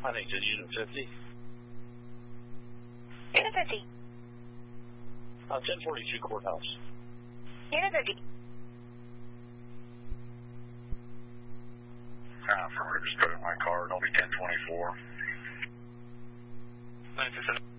Huntington, Unit 50. Unit 50. 1042 Courthouse. Unit 50. Affirmative, just go to my car. It'll be 1024. 927.